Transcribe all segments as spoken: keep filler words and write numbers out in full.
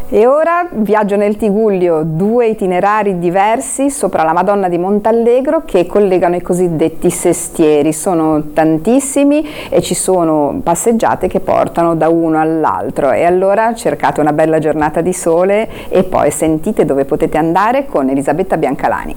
E ora viaggio nel Tigullio, due itinerari diversi sopra la Madonna di Montallegro che collegano i cosiddetti sestieri. Sono tantissimi e ci sono passeggiate che portano da uno all'altro, e allora cercate una bella giornata di sole e poi sentite dove potete andare con Elisabetta Biancalani.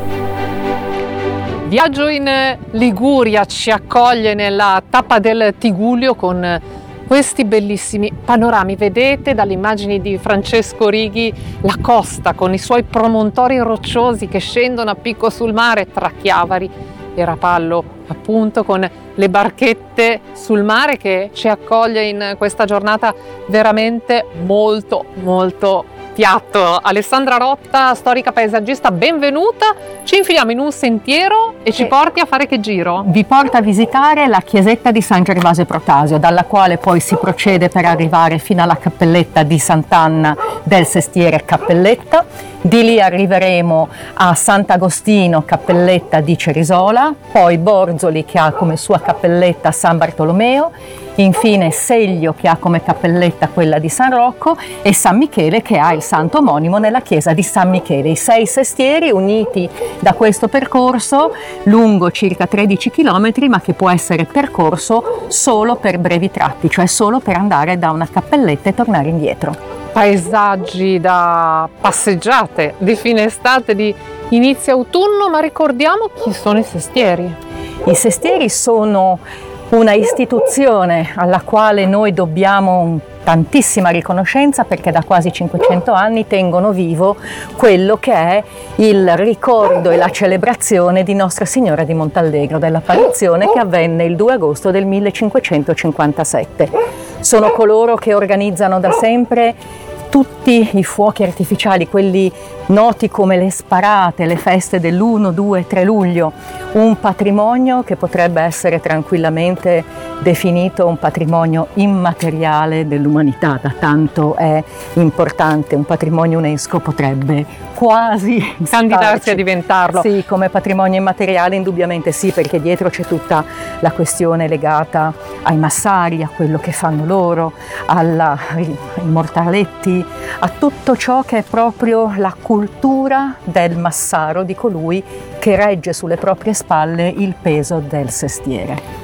Viaggio in Liguria ci accoglie nella tappa del Tigullio con questi bellissimi panorami. Vedete dalle immagini di Francesco Righi la costa con i suoi promontori rocciosi che scendono a picco sul mare tra Chiavari e Rapallo, appunto, con le barchette sul mare che ci accoglie in questa giornata veramente molto molto piatto. Alessandra Rotta, storica paesaggista, benvenuta. Ci infiliamo in un sentiero e ci porti a fare che giro? Vi porta a visitare la chiesetta di San Gervasio Protasio, dalla quale poi si procede per arrivare fino alla cappelletta di Sant'Anna del Sestiere Cappelletta. Di lì arriveremo a Sant'Agostino, cappelletta di Cerisola, poi Borzoli che ha come sua cappelletta San Bartolomeo, infine Seglio che ha come cappelletta quella di San Rocco e San Michele che ha il santo omonimo nella chiesa di San Michele. I sei sestieri uniti da questo percorso lungo circa tredici chilometri, ma che può essere percorso solo per brevi tratti, cioè solo per andare da una cappelletta e tornare indietro. Paesaggi da passeggiate di fine estate, di inizio autunno, ma ricordiamo chi sono i sestieri. I sestieri sono una istituzione alla quale noi dobbiamo tantissima riconoscenza, perché da quasi cinquecento anni tengono vivo quello che è il ricordo e la celebrazione di Nostra Signora di Montallegro, dell'apparizione che avvenne il due agosto del millecinquecentocinquantasette. Sono coloro che organizzano da sempre tutti i fuochi artificiali, quelli noti come le sparate, le feste dell'uno, due, tre luglio, un patrimonio che potrebbe essere tranquillamente definito un patrimonio immateriale dell'umanità, da tanto è importante. Un patrimonio UNESCO potrebbe quasi candidarsi starci. a diventarlo. Sì, come patrimonio immateriale indubbiamente sì, perché dietro c'è tutta la questione legata ai massari, a quello che fanno loro, alla, ai mortaletti, a tutto ciò che è proprio la cultura del massaro, di colui che regge sulle proprie spalle il peso del sestiere.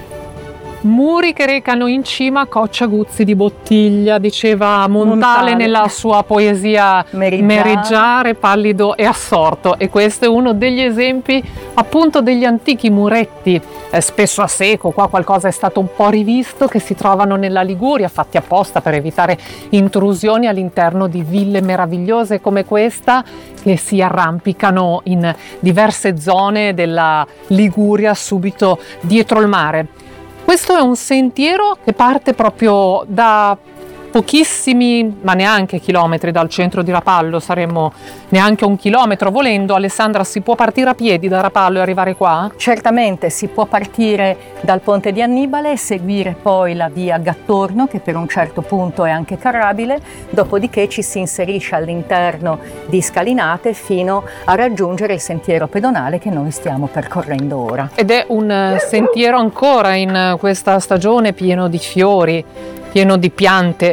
Muri che recano in cima cocciaguzzi di bottiglia, diceva Montale, Montale. nella sua poesia Meriggiare. Meriggiare, pallido e assorto, e questo è uno degli esempi appunto degli antichi muretti, eh, spesso a secco, qua qualcosa è stato un po' rivisto, che si trovano nella Liguria, fatti apposta per evitare intrusioni all'interno di ville meravigliose come questa, che si arrampicano in diverse zone della Liguria subito dietro il mare. Questo è un sentiero che parte proprio da pochissimi, ma neanche chilometri dal centro di Rapallo, saremmo neanche un chilometro volendo. Alessandra, si può partire a piedi da Rapallo e arrivare qua? Certamente, si può partire dal Ponte di Annibale e seguire poi la via Gattorno, che per un certo punto è anche carrabile, dopodiché ci si inserisce all'interno di scalinate fino a raggiungere il sentiero pedonale che noi stiamo percorrendo ora. Ed è un sentiero ancora in questa stagione pieno di fiori, pieno di piante